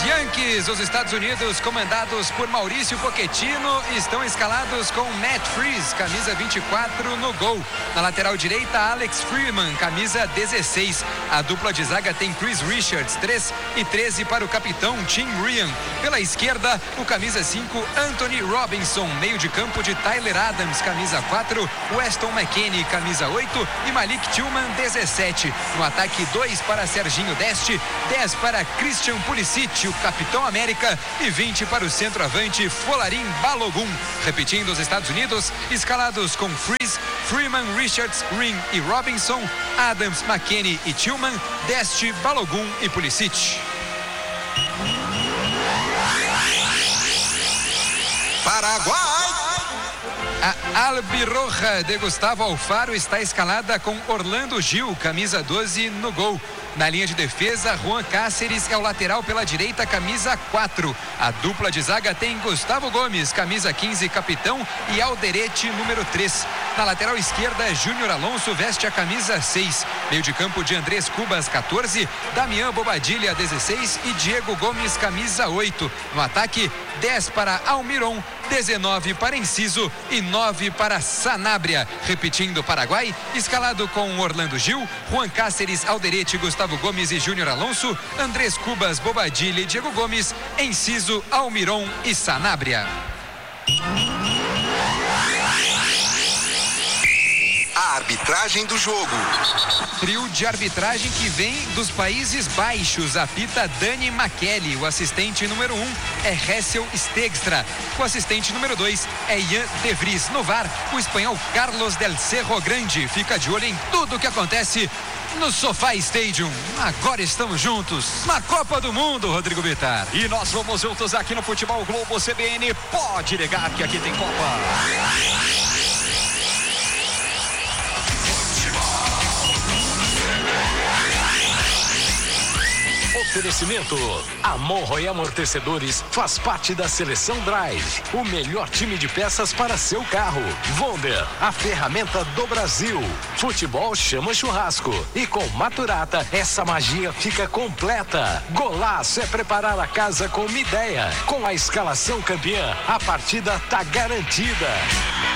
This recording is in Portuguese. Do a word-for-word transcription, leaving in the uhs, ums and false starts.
Yankees dos Estados Unidos, comandados por Maurício Pochettino, estão escalados com Matt Freese, camisa vinte e quatro, no gol. Na lateral direita, Alex Freeman, camisa dezesseis. A dupla de zaga tem Chris Richards, três e treze para o capitão Tim Ryan. Pela esquerda, o camisa cinco, Anthony Robinson. Meio de campo de Tyler Adams, camisa quatro, Weston McKennie, camisa oito e Malik Tillman, dezessete. No ataque, dois para Serginho Deste, dez para Christian Pulisic, o Capitão América, e vinte para o centroavante Folarin Balogun. Repetindo, os Estados Unidos, escalados com Freese, Freeman, Richards, Ring e Robinson, Adams, McKennie e Tillman, Deste, Balogun e Pulisic. Paraguai! A Albirroja de Gustavo Alfaro está escalada com Orlando Gil, camisa doze, no gol. Na linha de defesa, Juan Cáceres é o lateral pela direita, camisa quatro. A dupla de zaga tem Gustavo Gomes, camisa quinze, capitão, e Alderete, número três. Na lateral esquerda, Júnior Alonso veste a camisa seis. Meio de campo de Andrés Cubas, quatorze, Damián Bobadilla, dezesseis e Diego Gomes, camisa oito. No ataque, dez para Almiron, dezenove para Enciso e nove para Sanabria. Repetindo, Paraguai, escalado com Orlando Gil, Juan Cáceres, Alderete, Gustavo Gomes e Júnior Alonso, Andrés Cubas, Bobadilla e Diego Gomes, Enciso, Almiron e Sanabria. A arbitragem do jogo. Trio de arbitragem que vem dos Países Baixos. Apita Dani Makeli. O assistente número um é Hessel Stegstra. O assistente número dois é Ian De Vries. No V A R, o espanhol Carlos del Cerro Grande. Fica de olho em tudo o que acontece no SoFi Stadium. Agora estamos juntos na Copa do Mundo, Rodrigo Bittar. E nós vamos juntos aqui no Futebol Globo C B N. Pode ligar que aqui tem Copa. Oferecimento: Amorro e Amortecedores faz parte da Seleção Drive, o melhor time de peças para seu carro. Wonder, a ferramenta do Brasil. Futebol chama churrasco e com Maturata essa magia fica completa. Golaço é preparar a casa com uma ideia. Com a escalação campeã, a partida tá garantida.